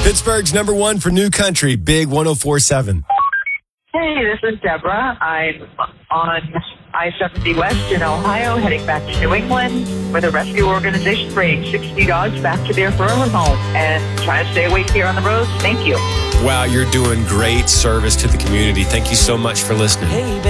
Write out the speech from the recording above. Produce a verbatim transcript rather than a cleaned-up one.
Pittsburgh's number one for new country, Big one oh four point seven. Hey, this is Deborah. I'm on I seventy West in Ohio, heading back to New England with a rescue organization bringing sixty dogs back to their forever home and trying to stay awake here on the roads. Thank you. Wow, you're doing great service to the community. Thank you so much for listening. Hey,